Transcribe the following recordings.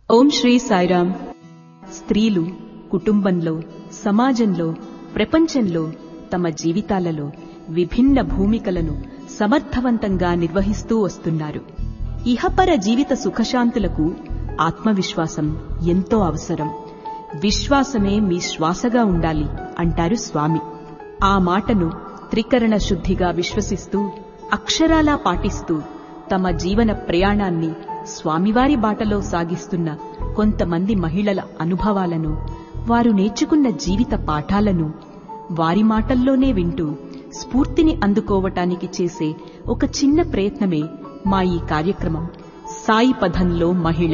ఓం శ్రీ సాయిరాం. స్త్రీలు కుటుంబంలో, సమాజంలో, ప్రపంచంలో తమ జీవితాలలో విభిన్న భూమికలను సమర్థవంతంగా నిర్వహిస్తూ వస్తున్నారు. ఇహపర జీవిత సుఖశాంతులకు ఆత్మవిశ్వాసం ఎంతో అవసరం. విశ్వాసమే మీ శ్వాసగా ఉండాలి అంటారు స్వామి. ఆ మాటను త్రికరణ శుద్ధిగా విశ్వసిస్తూ, అక్షరాలా పాటిస్తూ తమ జీవన ప్రయాణాన్ని స్వామివారి బాటలో సాగిస్తున్న కొంతమంది మహిళల అనుభవాలను, వారు నేర్చుకున్న జీవిత పాఠాలను వారి మాటల్లోనే వింటూ స్ఫూర్తిని అందుకోవటానికి చేసే ఒక చిన్న ప్రయత్నమే మా ఈ కార్యక్రమం సాయి పథంలో మహిళ.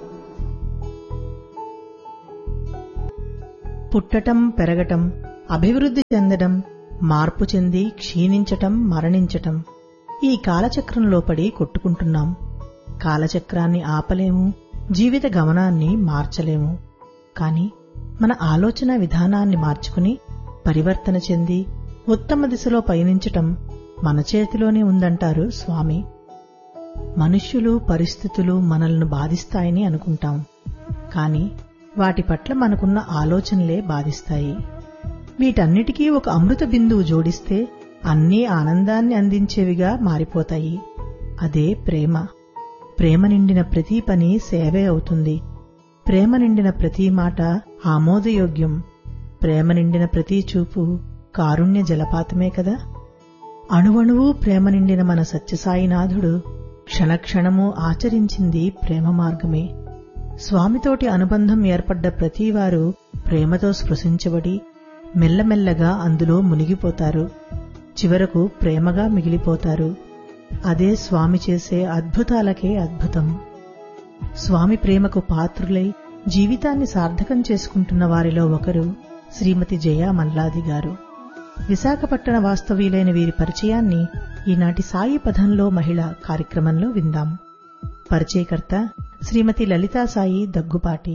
పుట్టటం, పెరగటం, అభివృద్ధి చెందడం, మార్పు చెంది క్షీణించటం, మరణించటం, ఈ కాలచక్రంలో పడి కొట్టుకుంటున్నాం. కాలచక్రాన్ని ఆపలేము, జీవిత గమనాన్ని మార్చలేము. కాని మన ఆలోచన విధానాన్ని మార్చుకుని పరివర్తన చెంది ఉత్తమ దిశలో పయనించటం మన చేతిలోనే ఉందంటారు స్వామి. మనుష్యులు, పరిస్థితులు మనల్ని బాధిస్తాయని అనుకుంటాం. కాని వాటి పట్ల మనకున్న ఆలోచనలే బాధిస్తాయి. వీటన్నిటికీ ఒక అమృత బిందువు జోడిస్తే అన్నీ ఆనందాన్ని అందించేవిగా మారిపోతాయి. అదే ప్రేమ. ప్రేమ నిండిన ప్రతి పని సేవే అవుతుంది. ప్రేమ నిండిన ప్రతి మాట ఆమోదయోగ్యం. ప్రేమ నిండిన ప్రతి చూపు కారుణ్య జలపాతమే కదా. అణువణువు ప్రేమ నిండిన మన సత్యసాయినాథుడు క్షణక్షణము ఆచరించింది ప్రేమ మార్గమే. స్వామితోటి అనుబంధం ఏర్పడ్డ ప్రతివారు ప్రేమతో స్పృశించబడి మెల్లమెల్లగా అందులో మునిగిపోతారు. చివరకు ప్రేమగా మిగిలిపోతారు. అదే స్వామి చేసే అద్భుతాలకే అద్భుతం. స్వామి ప్రేమకు పాత్రులై జీవితాన్ని సార్థకం చేసుకుంటున్న వారిలో ఒకరు శ్రీమతి జయా మల్లాది గారు. విశాఖపట్టణ వాస్తవ్యులైన వీరి పరిచయాన్ని ఈనాటి సాయి పథంలో మహిళ కార్యక్రమంలో విందాం. పరిచయకర్త శ్రీమతి లలితా సాయి దగ్గుపాటి.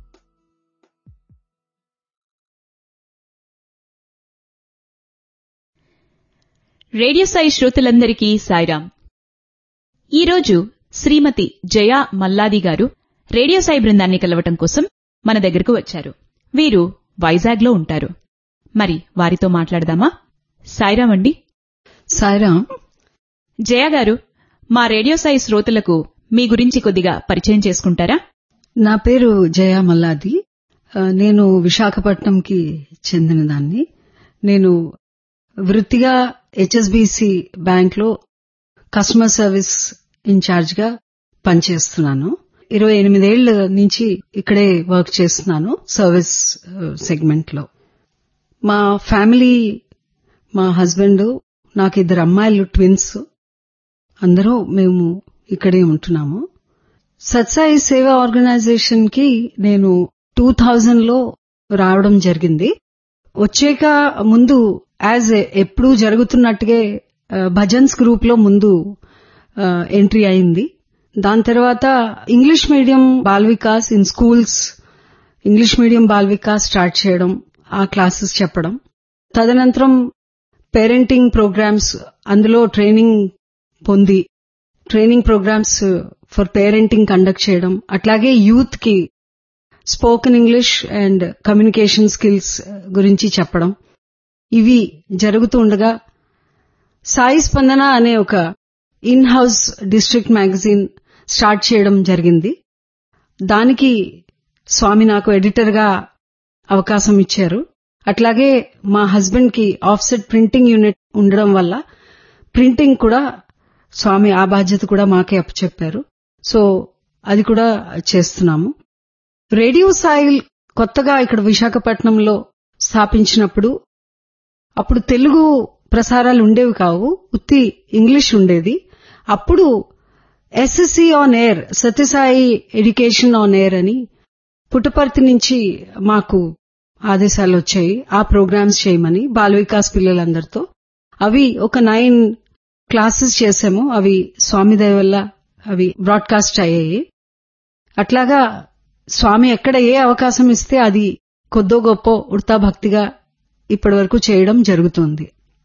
రేడియో సాయి శ్రోతలందరికీ సాయిరాం. ఈరోజు శ్రీమతి జయా మల్లాది గారు రేడియో సాయి బృందాన్ని కలవటం కోసం మన దగ్గరకు వచ్చారు. వీరు వైజాగ్లో ఉంటారు. మరి వారితో మాట్లాడదామా? సాయిరాం అండి. సాయిరాం. జయా గారు, మా రేడియో సాయి శ్రోతలకు మీ గురించి కొద్దిగా పరిచయం చేసుకుంటారా? నా పేరు జయా మల్లాది. నేను విశాఖపట్నంకి చెందినదాన్ని. నేను వృత్తిగా హెచ్ఎస్బీసీ బ్యాంక్లో కస్టమర్ సర్వీస్ ఇన్ఛార్జ్గా పనిచేస్తున్నాను. 28 ఏళ్ల నుంచి ఇక్కడే వర్క్ చేస్తున్నాను సర్వీస్ సెగ్మెంట్లో. మా ఫ్యామిలీ, మా హస్బెండ్, నాకు 2 అమ్మాయిలు, ట్విన్స్, అందరూ మేము ఇక్కడే ఉంటున్నాము. సత్సాయి సేవా ఆర్గనైజేషన్ కి నేను 2000లో రావడం జరిగింది. వచ్చాక ముందు ఎప్పుడూ జరుగుతున్నట్టుగా భజన్స్ గ్రూప్ లో ముందు ఎంట్రీ అయింది. దాని తర్వాత English medium ball Vikas in schools, English medium ball Vikas start చేయడం, ఆ క్లాసెస్ చెప్పడం. తదనంతరం పేరెంటింగ్ ప్రోగ్రామ్స్, అందులో ట్రైనింగ్ పొంది training programmes for parenting conduct చేయడం. అట్లాగే యూత్ కి spoken English and communication skills గురించి చెప్పడం. ఇవి జరుగుతూ ఉండగా సాయి స్పందన అనే ఒక in house district magazine start చేయడం జరిగింది. దానికి స్వామి నాకు ఎడిటర్ గా అవకాశం ఇచ్చారు. అట్లాగే మా హస్బెండ్ కి ఆఫ్సెట్ ప్రింటింగ్ యూనిట్ ఉండడం వల్ల ప్రింటింగ్ కూడా స్వామి ఆ బాధ్యత కూడా మాకే అప్పచెప్పారు. సో అది కూడా చేస్తున్నాము. రేడియో సాయి కొత్తగా ఇక్కడ విశాఖపట్నంలో స్థాపించినప్పుడు అప్పుడు తెలుగు ప్రసారాలు ఉండేవి కావు, ఉత్తి ఇంగ్లీష్ ఉండేది. అప్పుడు SSC on air, Sathya Sai education on air అని పుట్టపర్తి నుంచి మాకు ఆదేశాలు వచ్చాయి ఆ ప్రోగ్రామ్స్ చేయమని బాల వికాస్ పిల్లలందరితో. అవి ఒక 9 క్లాసెస్ చేశాము. అవి స్వామి దయ వల్ల అవి బ్రాడ్కాస్ట్ అయ్యాయి. అట్లాగా స్వామి ఎక్కడ ఏ అవకాశం ఇస్తే అది కొద్దో గొప్ప ఉడతా భక్తిగా ఇప్పటి వరకు చేయడం జరుగుతుంది.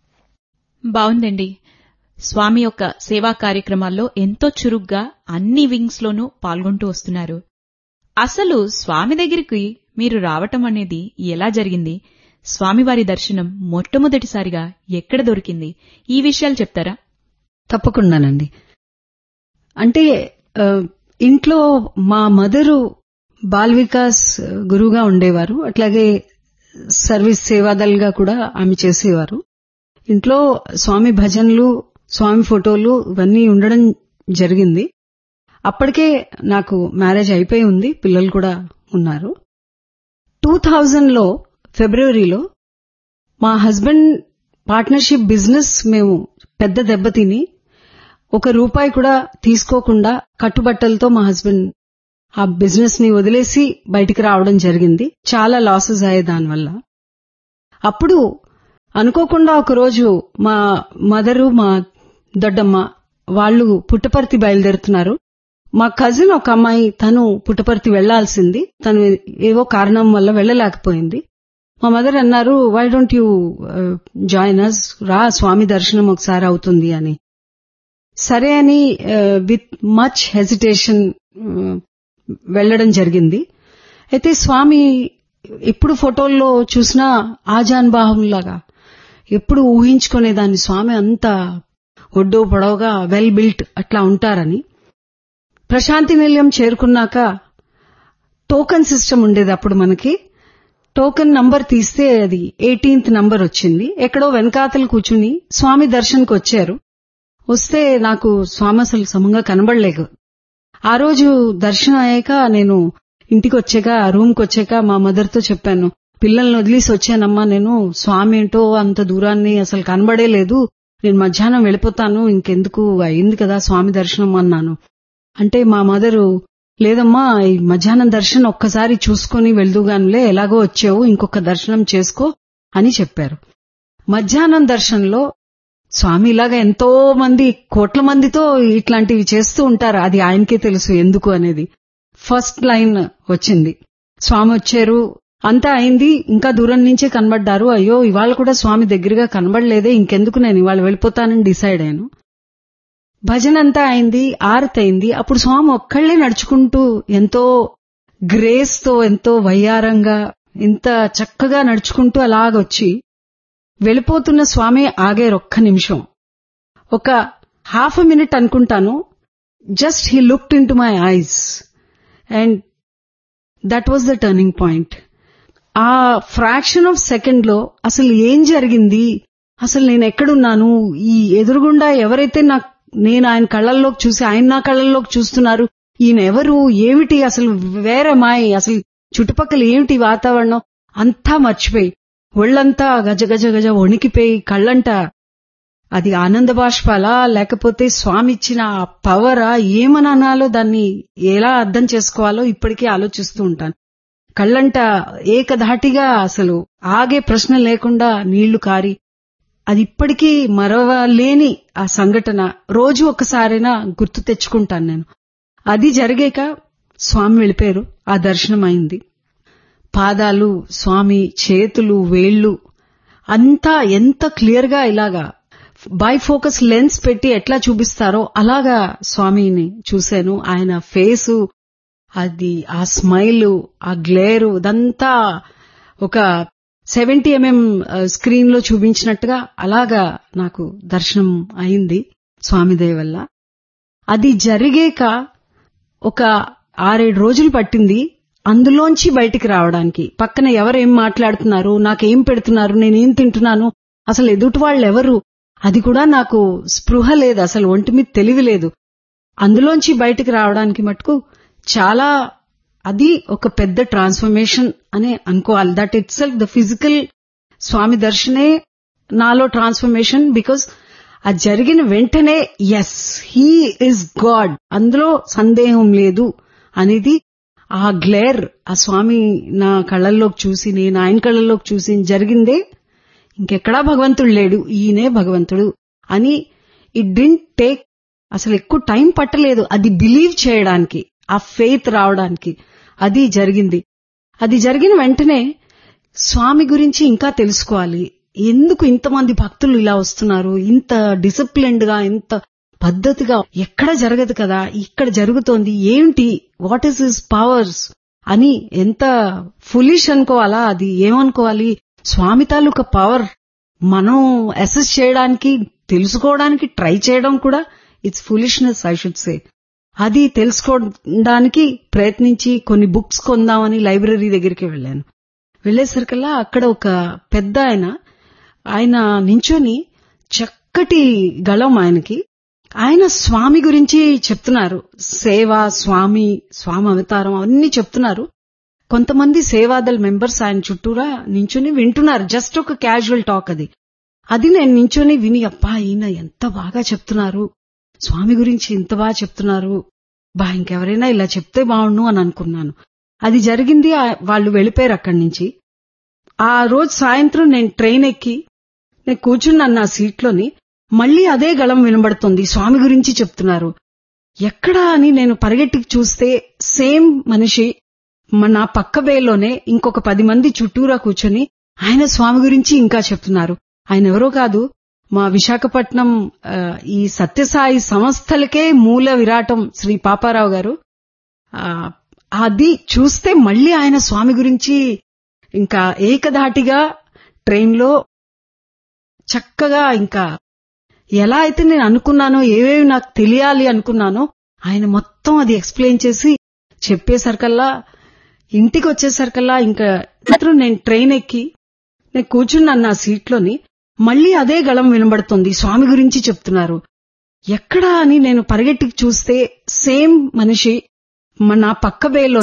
బావుందండి. స్వామి యొక్క సేవా కార్యక్రమాల్లో ఎంతో చురుగ్గా అన్ని వింగ్స్ లోనూ పాల్గొంటూ వస్తున్నారు. అసలు స్వామి దగ్గరికి మీరు రావటం అనేది ఎలా జరిగింది? స్వామివారి దర్శనం మొట్టమొదటిసారిగా ఎక్కడ దొరికింది? ఈ విషయాలు చెప్తారా? తప్పకుండానండి. అంటే ఇంట్లో మా మదరు బాల్ వికాస్ గురువుగా ఉండేవారు. అట్లాగే సర్వీస్ సేవాదల్గా కూడా ఆమె చేసేవారు. ఇంట్లో స్వామి భజనలు, స్వామి ఫోటోలు ఇవన్నీ ఉండడం జరిగింది. అప్పటికే నాకు మ్యారేజ్ అయిపోయి ఉంది, పిల్లలు కూడా ఉన్నారు. 2000లో ఫిబ్రవరిలో మా హస్బెండ్ పార్ట్నర్షిప్ బిజినెస్ మేము పెద్ద దెబ్బతిని ₹1 కూడా తీసుకోకుండా కట్టుబట్టలతో మా హస్బెండ్ ఆ బిజినెస్ ని వదిలేసి బయటికి రావడం జరిగింది. చాలా లాసెస్ అయ్యాయి దానివల్ల. అప్పుడు అనుకోకుండా ఒకరోజు మా మదరు, మా దొడ్డమ్మ వాళ్ళు పుట్టపర్తి బయలుదేరుతున్నారు. మా కజిన్ ఒక అమ్మాయి, తను పుట్టపర్తి వెళ్లాల్సింది, తను ఏవో కారణం వల్ల వెళ్లలేకపోయింది. మా మదర్ అన్నారు, why don't you join us, రా స్వామి దర్శనం ఒకసారి అవుతుంది అని. సరే అని విత్ మచ్ హెసిటేషన్ వెళ్లడం జరిగింది. అయితే స్వామి ఎప్పుడు ఫోటోల్లో చూసినా ఆజానుబాహులాగా ఎప్పుడు ఊహించుకునేదాన్ని, స్వామి అంత ఒడ్డో పొడవుగా వెల్ బిల్ట్ అట్లా ఉంటారని. ప్రశాంతి నిలయం చేరుకున్నాక టోకెన్ సిస్టమ్ ఉండేది అప్పుడు మనకి. టోకెన్ నంబర్ తీస్తే అది 18th నంబర్ వచ్చింది. ఎక్కడో వెనకాతలు కూర్చుని స్వామి దర్శన్కి వచ్చారు. వస్తే నాకు స్వామి అసలు సమంగా కనబడలేదు. ఆ రోజు దర్శనం అయ్యాక నేను ఇంటికి వచ్చాక, రూమ్కి వచ్చాక మా మదర్తో చెప్పాను, పిల్లల్ని వదిలేసి వచ్చానమ్మా నేను, స్వామి ఏంటో అంత దూరాన్ని అసలు కనబడే లేదు, నేను మధ్యాహ్నం వెళ్ళిపోతాను, ఇంకెందుకు, అయింది కదా స్వామి దర్శనం అన్నాను. అంటే మా మదరు, లేదమ్మా ఈ మధ్యాహ్నం దర్శనం ఒక్కసారి చూసుకుని వెళ్దుగానులే, ఎలాగో వచ్చావు ఇంకొక దర్శనం చేసుకో అని చెప్పారు. మధ్యాహ్నం దర్శనంలో స్వామి ఇలాగా ఎంతో మంది, కోట్ల మందితో ఇట్లాంటివి చేస్తూ ఉంటారు, అది ఆయనకే తెలుసు ఎందుకు అనేది. ఫస్ట్ లైన్ వచ్చింది, స్వామి వచ్చారు, అంతా అయింది, ఇంకా దూరం నుంచే కనబడ్డారు, అయ్యో ఇవాళ కూడా స్వామి దగ్గరగా కనబడలేదే, ఇంకెందుకు నేను ఇవాళ వెళ్ళిపోతానని డిసైడ్ అయ్యాను. భజన అంతా అయింది, ఆరతయింది. అప్పుడు స్వామి ఒక్కళ్లే నడుచుకుంటూ ఎంతో గ్రేస్ తో, ఎంతో వయ్యారంగా, ఇంత చక్కగా నడుచుకుంటూ అలాగొచ్చి వెళ్ళిపోతున్న స్వామి ఆగారు ఒక్క నిమిషం. ఒక ½ minute అనుకుంటాను. Just he looked in to my eyes and that was the turning point. ఆ ఫ్రాక్షన్ ఆఫ్ సెకండ్ లో అసలు ఏం జరిగింది, అసలు నేను ఎక్కడున్నాను, ఈ ఎదురుగుండా ఎవరైతే నేను ఆయన కళ్ళల్లోకి చూసి ఆయన నా కళ్ళల్లోకి చూస్తున్నారు, ఈయన ఎవరు, ఏమిటి, అసలు వేరే మాయ, అసలు చుట్టుపక్కల ఏమిటి వాతావరణం, అంతా మర్చిపోయి ఒళ్లంతా గజ గజ గజ వణికిపోయి, కళ్ళంట అది ఆనంద బాష్పాలా లేకపోతే స్వామి ఇచ్చిన ఆ పవరా, ఏమనాలో దాన్ని ఎలా అర్థం చేసుకోవాలో ఇప్పటికీ ఆలోచిస్తూ ఉంటాను. కళ్ళంట ఏకధాటిగా అసలు ఆగే ప్రశ్న లేకుండా నీళ్లు కారి, అది ఇప్పటికీ మరవలేని ఆ సంఘటన. రోజు ఒకసారైనా గుర్తు తెచ్చుకుంటాను నేను. అది జరిగాక స్వామి వెళ్ళిపోయారు, ఆ దర్శనం అయింది. పాదాలు, స్వామి చేతులు, వేళ్లు అంతా ఎంత క్లియర్ గా ఇలాగా బై ఫోకస్ లెన్స్ పెట్టి ఎట్లా చూపిస్తారో అలాగా స్వామిని చూశాను. ఆయన ఫేసు, అది ఆ స్మైల్, ఆ గ్లేరు, అదంతా ఒక 70 mm స్క్రీన్ లో చూపించినట్టుగా అలాగా నాకు దర్శనం అయింది స్వామి దయ వల్ల. అది జరిగాక ఒక 6-7 రోజులు పట్టింది అందులోంచి బయటికి రావడానికి. పక్కన ఎవరేం మాట్లాడుతున్నారు, నాకేం పెడుతున్నారు, నేనేం తింటున్నాను, అసలు ఎదుటి వాళ్ళెవరు, అది కూడా నాకు స్పృహ లేదు, అసలు ఒంటి మీద తెలివి లేదు. అందులోంచి బయటికి రావడానికి మటుకు చాలా, అది ఒక పెద్ద ట్రాన్స్ఫర్మేషన్ అనే అనుకోవాలి. That it self the physical స్వామి దర్శనే నాలో ట్రాన్స్ఫర్మేషన్. బికాజ్ అది జరిగిన వెంటనే ఎస్ హీ ఇస్ గాడ్, అందులో సందేహం లేదు అనేది ఆ గ్లేర్, ఆ స్వామి నా కళ్ళల్లోకి చూసి, నేను ఆయన కళ్ళల్లోకి చూసి జరిగిందే, ఇంకెక్కడా భగవంతుడు లేడు, ఈయనే భగవంతుడు అని. ఇట్ డింట్ టేక్, అసలు ఎక్కువ టైం పట్టలేదు అది బిలీవ్ చేయడానికి, ఆ ఫెయిత్ రావడానికి. అది జరిగింది. అది జరిగిన వెంటనే స్వామి గురించి ఇంకా తెలుసుకోవాలి, ఎందుకు ఇంతమంది భక్తులు ఇలా వస్తున్నారు, ఇంత డిసిప్లిన్డ్ గా, ఇంత పద్ధతిగా, ఎక్కడ జరగదు కదా, ఇక్కడ జరుగుతోంది ఏంటి, వాట్ ఈస్ హిస్ పవర్స్, అని ఎంత ఫులిష్ అనుకోవాలా, అది ఏమనుకోవాలి, స్వామి తాలూకా పవర్ మనం అసెస్ చేయడానికి, తెలుసుకోవడానికి ట్రై చేయడం కూడా it's foolishness I should say. అది తెలుసుకోవడానికి ప్రయత్నించి కొన్ని బుక్స్ కొందామని లైబ్రరీ దగ్గరికి వెళ్ళాను. వెళ్లేసరికల్లా అక్కడ ఒక పెద్ద ఆయన నించొని చక్కటి గళం ఆయనకి, ఆయన స్వామి గురించి చెప్తున్నారు. సేవ, స్వామి అవతారం అన్ని చెప్తున్నారు. కొంతమంది సేవాదల్ మెంబర్స్ ఆయన చుట్టూరా నించొని వింటున్నారు. జస్ట్ ఒక క్యాజువల్ టాక్ అది నేను నించొని విని, అబ్బా ఈయన ఎంత బాగా చెప్తున్నారు, స్వామి గురించి ఇంత బాగా చెప్తున్నారు, ఇంకెవరైనా ఇలా చెప్తే బాగుండు అని అనుకున్నాను. అది జరిగింది. వాళ్ళు వెళ్ళిపోయారు అక్కడి నుంచి. ఆ రోజు సాయంత్రం నేను ట్రైన్ ఎక్కి నేను కూర్చున్నాను నా సీట్లోని. మళ్లీ అదే గళం వినబడుతోంది, స్వామి గురించి చెప్తున్నారు. ఎక్కడా అని నేను పరిగెట్టి చూస్తే సేమ్ మనిషి నా పక్క బేలోనే ఇంకొక 10 మంది చుట్టూరా కూర్చొని ఆయన స్వామి గురించి ఇంకా చెప్తున్నారు. ఆయన ఎవరో కాదు, మా విశాఖపట్నం ఈ సత్యసాయి సంస్థలకే మూల విరాటం శ్రీ పాపారావు గారు. అది చూస్తే మళ్లీ ఆయన స్వామి గురించి ఇంకా ఏకధాటిగా ట్రైన్లో చక్కగా, ఇంకా ఎలా అయితే నేను అనుకున్నానో, ఏవేవి నాకు తెలియాలి అనుకున్నానో ఆయన మొత్తం అది ఎక్స్ప్లెయిన్ చేసి చెప్పేసరికల్లా, ఇంటికి వచ్చేసరికల్లా ఇంకా నేను ట్రైన్ ఎక్కి నేను కూర్చున్నాను నా సీట్లోని. మళ్లీ అదే గళం వినబడుతోంది, స్వామి గురించి చెప్తున్నారు. ఎక్కడా అని నేను పరిగెట్టి చూస్తే సేమ్ మనిషి నా పక్క బేలో